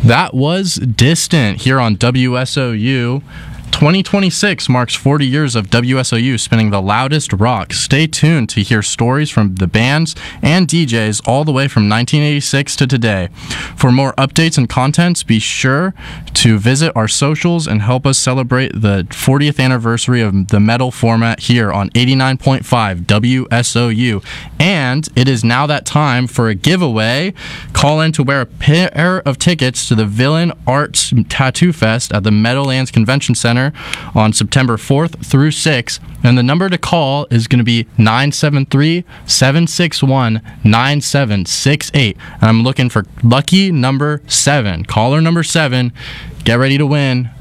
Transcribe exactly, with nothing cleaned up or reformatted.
That was Distant here on W S O U. twenty twenty-six marks forty years of W S O U spinning the loudest rock. Stay tuned to hear stories from the bands and D Js all the way from nineteen eighty-six to today. For more updates and contents, be sure to visit our socials and help us celebrate the fortieth anniversary of the metal format here on eighty-nine point five W S O U. And it is now that time for a giveaway. Call in to wear a pair of tickets to the Villain Arts Tattoo Fest at the Meadowlands Convention Center on September fourth through sixth, and the number to call is going to be nine seven three, seven six one, nine seven six eight. And I'm looking for lucky number seven. Caller number seven, get ready to win.